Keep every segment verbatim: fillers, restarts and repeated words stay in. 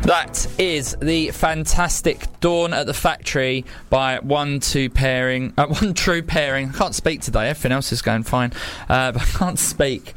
That is the fantastic Dawn at the Factory by One Two Pairing. Uh, One True Pairing. I can't speak today. Everything else is going fine, uh, but I can't speak.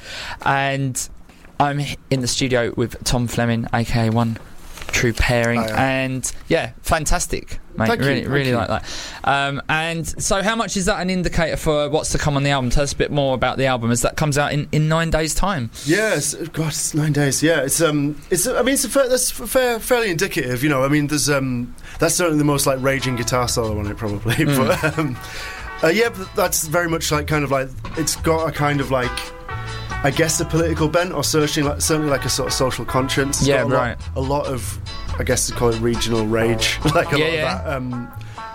And I'm in the studio with Tom Fleming, aka One True Pairing, oh, yeah. and yeah, fantastic, mate. Thank really, you, really you. like that. Um, and so, how much is that an indicator for what's to come on the album? Tell us a bit more about the album as that comes out in, in nine days' time. Yes, God, it's nine days. Yeah, it's um, it's. I mean, it's a fair, that's fair, fairly indicative. You know, I mean, there's um, that's certainly the most like raging guitar solo on it, probably. Mm. But um, uh, yeah, but that's very much like kind of like it's got a kind of like. I guess a political bent, or certainly like, certainly like a sort of social conscience. It's yeah, got a right. Lot, a lot of, I guess, they call it regional rage, like a yeah, lot yeah. of that. Um,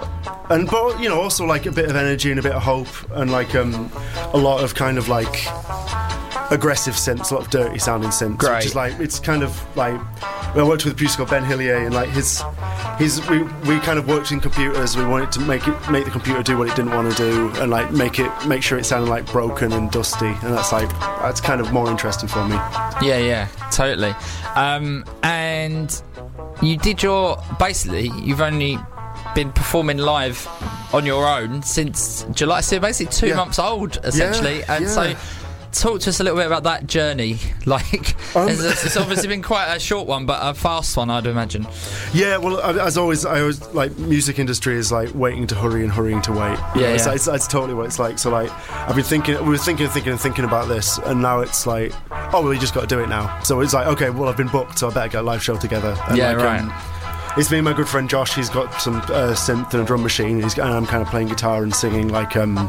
and but you know, also like a bit of energy and a bit of hope, and like um, a lot of kind of like aggressive synths, a lot of dirty sounding synths, Great. which is like it's kind of like. Well, I worked with a producer called Ben Hillier, and like his, his we, we kind of worked in computers. We wanted to make it make the computer do what it didn't want to do, and like make it make sure it sounded like broken and dusty, and that's like that's kind of more interesting for me. Yeah, yeah, totally. Um, and you did your basically you've only been performing live on your own since July, so basically two yeah. months old essentially, yeah, and yeah. so. Talk to us a little bit about that journey. Like, um, it's, it's obviously been quite a short one, but a fast one, I'd imagine. Yeah, well, as always, I always like music industry is like waiting to hurry and hurrying to wait. You yeah, know, it's, yeah. it's, it's totally what it's like. So like, I've been thinking, we were thinking, thinking, and thinking about this, and now it's like, oh, well, you just got to do it now. So it's like, okay, well, I've been booked, so I better get a live show together. And yeah, like, right. Um, it's me and my good friend Josh. He's got some uh, synth and a drum machine. He's and I'm kind of playing guitar and singing like. Um,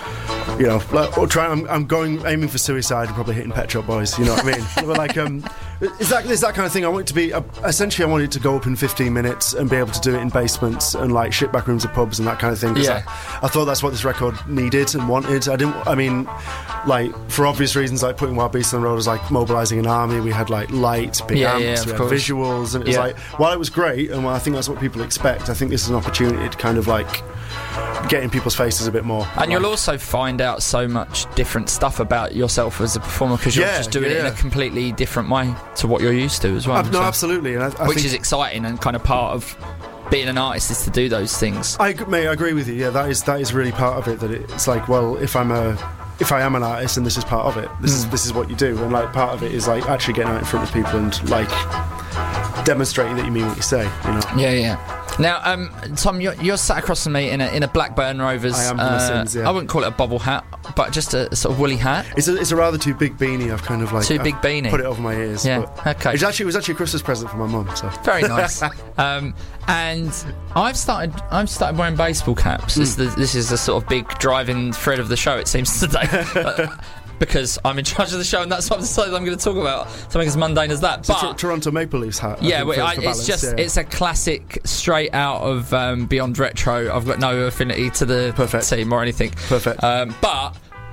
You know, like, or try, I'm, I'm going aiming for suicide and probably hitting Pet Shop Boys. You know what I mean? But like, um, it's that, it's that kind of thing. I want it to be uh, essentially, I want it to go up in fifteen minutes and be able to do it in basements and like shit back rooms of pubs and that kind of thing. Yeah. I, I thought that's what this record needed and wanted. I didn't. I mean, like for obvious reasons, like putting Wild Beasts on the road was like mobilising an army. We had like lights, big yeah, amps, yeah, we had course. visuals, and it was Yeah. like while it was great and while I think that's what people expect, I think this is an opportunity to kind of like. Get in people's faces a bit more. And like, you'll also find out so much different stuff about yourself as a performer because you're Yeah, just doing yeah. it in a completely different way to what you're used to as well. Uh, no, so- absolutely. And I, I Which think is exciting and kind of part of being an artist is to do those things. I, mate, I agree with you. Yeah, that is that is really part of it. That it's like, well, if I'm a if I am an artist and this is part of it, this Mm. is this is what you do. And like part of it is like actually getting out in front of people and like demonstrating that you mean what you say. You know. Yeah, yeah. Now, um, Tom, you're, you're sat across from me in a in a Blackburn Rovers. I am from the uh, Sims, yeah. I wouldn't call it a bobble hat, but just a sort of woolly hat. It's a it's a rather too big beanie. I've kind of like Too I've big beanie. Put it over my ears. Yeah. But Okay. It was actually it was actually a Christmas present for my mum. So Very nice. um, and I've started. I've started wearing baseball caps. This, Mm. is the, this is the sort of big driving thread of the show. It seems today. Uh, because I'm in charge of the show, and that's what I've decided I'm going to talk about. Something as mundane as that. it's a But Tor- Toronto Maple Leafs hat. I yeah, think, well, for- I, for it's balance, just yeah. it's a classic, straight out of um, Beyond Retro. I've got no affinity to the Perfect. team or anything. Perfect. Um, but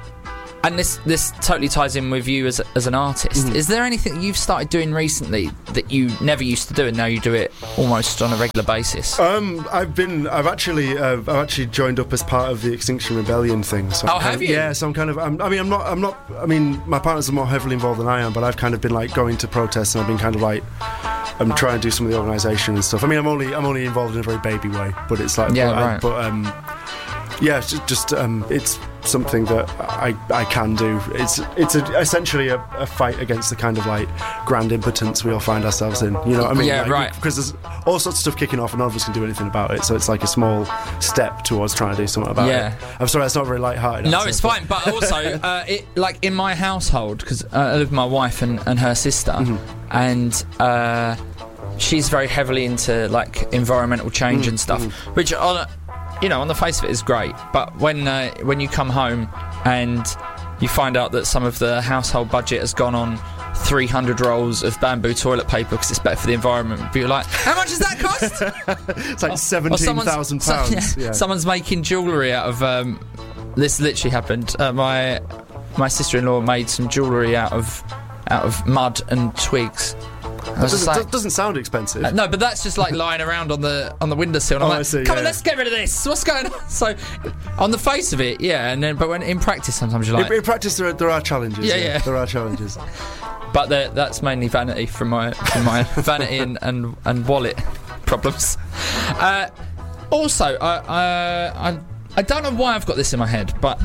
and this this totally ties in with you as as an artist. Mhm. Is there anything you've started doing recently that you never used to do, and now you do it almost on a regular basis? Um, I've been, I've actually, uh, I've actually joined up as part of the Extinction Rebellion thing. So I'm Oh, kind have of- you? Yeah, so I'm kind of, I'm, I mean, I'm not, I'm not, I mean, my partners are more heavily involved than I am, but I've kind of been like going to protests and I've been kind of like, I'm trying to do some of the organisation and stuff. I mean, I'm only, I'm only involved in a very baby way, but it's like, Yeah, but, I- right. but um, yeah, it's just, just um, it's something that I, I can do. It's, it's a, essentially a, a fight against the kind of like grand impotence we all find ourselves in. You know what I mean? Yeah, Like, right. Because there's all sorts of stuff kicking off and none of us can do anything about it. So it's like a small step towards trying to do something about Yeah. it. I'm sorry, that's not very light-hearted. No, answer, it's but- fine. But also, uh, it, like in my household, because uh, I live with my wife and, and her sister, Mhm. and uh, she's very heavily into like environmental change Mm, and stuff, mm. which on, you know, on the face of it is great. But when uh, when you come home and you find out that some of the household budget has gone on three hundred rolls of bamboo toilet paper because it's better for the environment, but you're like, how much does that cost? It's like Or seventeen thousand someone's- pounds. so- yeah, Yeah. Someone's making jewellery out of. Um, this literally happened. Uh, my my sister-in-law made some jewellery out of out of mud and twigs. I was just Doesn't, like, doesn't sound expensive. uh, no, but that's just like lying around on the on the windowsill. And I'm Oh, like, I see, come on, yeah. let's get rid of this. What's going on? So, on the face of it, yeah, and then but when in practice, sometimes you're like, in, in practice, there are, there are challenges. Yeah, yeah. There are challenges. but that's mainly vanity from my from my vanity and, and and wallet problems. Uh, also, I, I I I don't know why I've got this in my head, but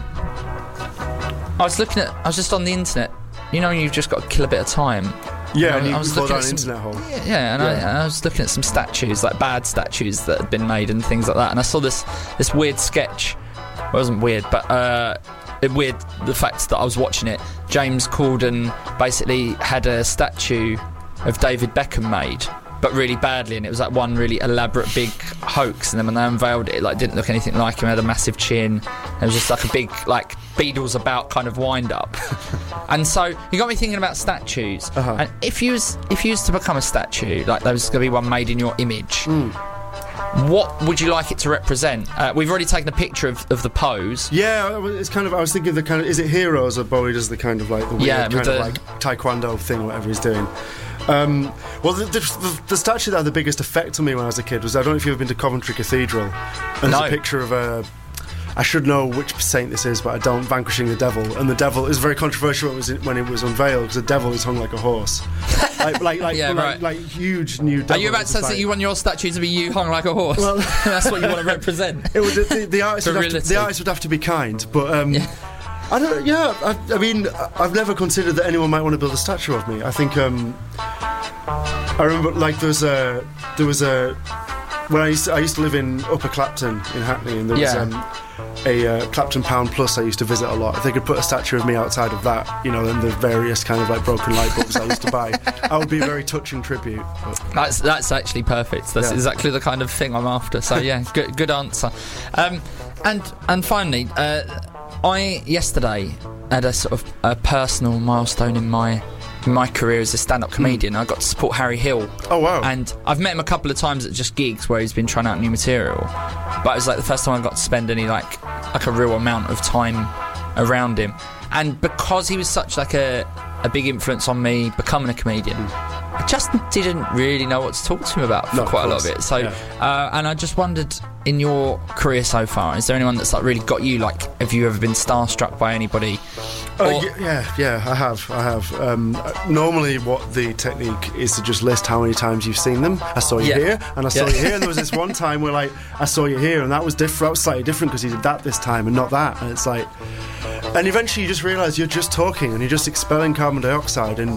I was looking at I was just on the internet. You know, you've just got to kill a bit of time. Yeah, I, and you I was fall looking down at an some, internet hole. Yeah, yeah and Yeah. I, I was looking at some statues, like bad statues that had been made and things like that. And I saw this this weird sketch. Well, it wasn't weird, but uh, it weird the fact that I was watching it. James Corden basically had a statue of David Beckham made, but really badly, and it was like one really elaborate big hoax. And then when they unveiled it, it like didn't look anything like him. It had a massive chin. It was just like a big like Beatles about kind of wind up. And so you got me thinking about statues. Uh-huh. And if you was if you was to become a statue, like there was going to be one made in your image. Mm. What would you like it to represent? Uh, we've already taken a picture of, of the pose. Yeah, it's kind of. I was thinking the kind of. Is it Heroes or Bowie does the kind of like the weird Yeah, with kind the- of like taekwondo thing, or whatever he's doing. Um, well, the, the, the, the statue that had the biggest effect on me when I was a kid was, I don't know if you've ever been to Coventry Cathedral. And No. there's a picture of a. I should know which saint this is, but I don't. Vanquishing the devil, and the devil is very controversial when it was, when it was unveiled, because the devil is hung like a horse, like like like, Yeah, like, right. like huge new. Devil. Are you about to It's say like- that you want your statue to be you hung like a horse? Well- That's what you want to represent. It would, the, the, artist would have to, Virility. the artist would have to be kind, but um, Yeah. I don't. Yeah, I, I mean, I've never considered that anyone might want to build a statue of me. I think um, I remember like there was a there was a when I used to, I used to live in Upper Clapton in Hackney, and there was Yeah. um, a uh, Clapton Pound Plus I used to visit a lot. If they could put a statue of me outside of that, you know, and the various kind of like broken light bulbs I used to buy, that would be a very touching tribute. But, That's that's actually perfect. That's Yeah. exactly the kind of thing I'm after. So yeah, good good answer. Um, and and finally, uh, I yesterday had a sort of a personal milestone in my in my career as a stand-up comedian. I got to support Harry Hill. oh wow! And I've met him a couple of times at just gigs where he's been trying out new material. But it was like the first time I got to spend any like like a real amount of time around him. And because he was such like a a big influence on me becoming a comedian, I just didn't really know what to talk to him about for No, of quite a lot course. of it. So, Yeah. uh, and I just wondered, in your career so far, is there anyone that's like really got you? Like, have you ever been starstruck by anybody? Uh, Or- y- yeah, yeah, I have, I have. Um, uh, normally, what the technique is to just list how many times you've seen them. I saw you Yeah. here, and I saw Yeah. you here, and there was this one time where, like, I saw you here, and that was different. That was slightly different because you did that this time and not that. And it's like, and eventually you just realise you're just talking and you're just expelling carbon dioxide. And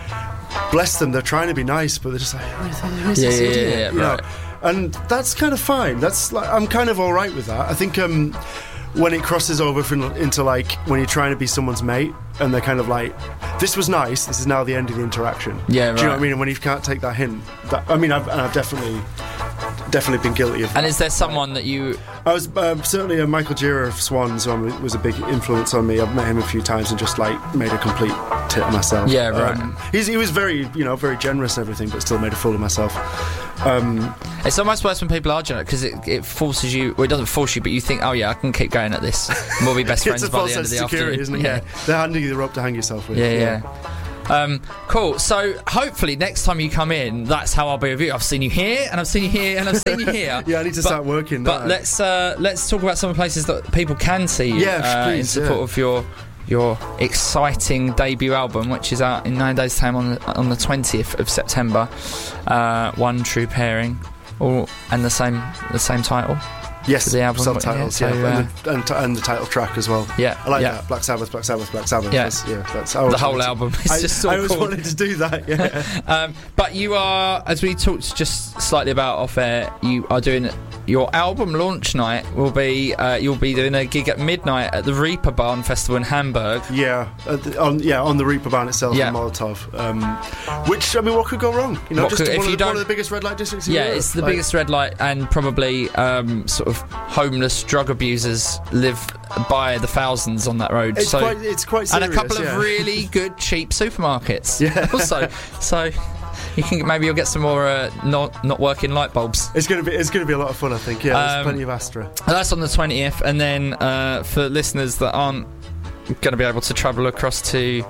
bless them, they're trying to be nice, but they're just like, who is Yeah, this yeah, idiot? yeah, yeah, You know? right. And that's kind of fine. That's like, I'm kind of all right with that. I think um, when it crosses over from, into like when you're trying to be someone's mate and they're kind of like, this was nice, this is now the end of the interaction. Yeah, Do you know right. what I mean? And when you can't take that hint, that, I mean, I've, and I've definitely, definitely been guilty of that. And is there someone that you? I was um, certainly a Michael Gira of Swans who was a big influence on me. I've met him a few times and just like made a complete tit of myself. Yeah, right. Um, he's, he was very, you know, very generous and everything, but still made a fool of myself. Um, It's almost worse when people are generous because it, it forces you. Well, it doesn't force you, but you think, oh yeah, I can keep going at this. And we'll be best friends it's a by false the end sense of of the security, afternoon. isn't it? Yeah. They're handing you the rope to hang yourself with. Yeah, yeah. Um, cool. So hopefully next time you come in, that's how I'll be with you. I've seen you here, and I've seen you here, and I've seen you here. Yeah, I need to But- start working. But don't I? let's uh, let's talk about some of the places that people can see you Yeah, uh, in please, support yeah. of your your exciting debut album, which is out in nine days' time on the, on the twentieth of September. Uh, One True Pairing, all and the same the same title. Yes, for the album, subtitles, yeah, yeah, so, and, the, and, t- and the title track as well. Yeah, I like yeah. that. Black Sabbath, Black Sabbath, Black Sabbath. Yeah. That's, yeah, that's I The always whole wanted to- album is I, just so I always cool. wanted to do that. Yeah. Um, but you are, as we talked just slightly about off air, you are doing your album launch night. Will be uh, you'll be doing a gig at midnight at the Reeperbahn Festival in Hamburg. Yeah, uh, the, on yeah on the Reeperbahn itself Yeah. in Molotov. Um, which I mean, what could go wrong? You know, What just could- if one, you of the, one don't- of the biggest red light districts. In Yeah, Europe. it's the Like, biggest red light, and probably um, sort of homeless drug abusers live by the thousands on that road. It's so quite, it's quite and serious. a couple yeah. of really good cheap supermarkets. Yeah. Also, so you can maybe you'll get some more uh, not not working light bulbs. It's gonna be it's gonna be a lot of fun. I think. Yeah, there's Um, plenty of Astra. And that's on the twentieth, and then uh, for listeners that aren't going to be able to travel across to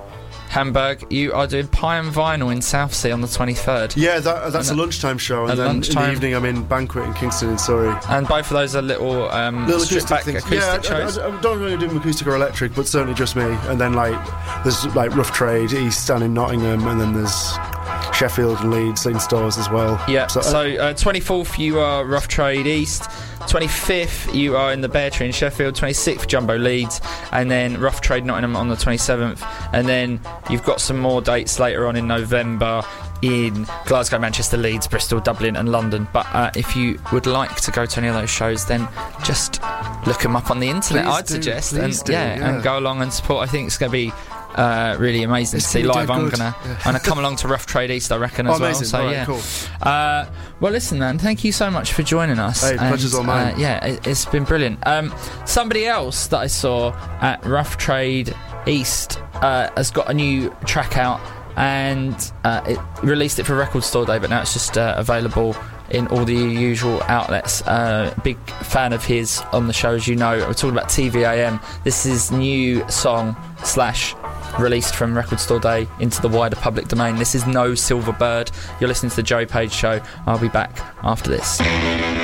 Hamburg, you are doing Pie and Vinyl in Southsea on the twenty-third. Yeah, that, that's and a lunchtime show, and a then lunchtime. in the evening I'm in Banquet in Kingston in Surrey. And both of those are little, um, Little stripped acoustic back things. acoustic yeah, I, shows. I, I don't really do acoustic or electric, but certainly just me. And then like there's like Rough Trade East down in Nottingham, and then there's Sheffield and Leeds in stores as well. Yeah, so, so uh, twenty-fourth you are Rough Trade East, twenty-fifth you are in the Bear Tree in Sheffield, twenty-sixth Jumbo Leeds, and then Rough Trade Nottingham on the twenty-seventh, and then you've got some more dates later on in November in Glasgow, Manchester, Leeds, Bristol, Dublin and London. But uh, if you would like to go to any of those shows, then just look them up on the internet, Please I'd do, suggest, please and do, yeah, yeah. and go along and support. I think it's going to be Uh, really amazing it's to see gonna be live. dead I'm good. gonna Yeah. I'm gonna come along to Rough Trade East, I reckon, Oh, as well. amazing. So All right, yeah, cool. Uh, well, listen, man. Thank you so much for joining us. Hey, and, pleasure's all mine. Uh, yeah, it, it's been brilliant. Um, somebody else that I saw at Rough Trade East uh, has got a new track out, and uh, it released it for Record Store Day, but now it's just uh, available in all the usual outlets. Uh, big fan of his on the show, as you know. We're talking about T V A M. This is new song slash released from Record Store Day into the wider public domain. This is No Silver Bird. You're listening to the Joey Page Show. I'll be back after this.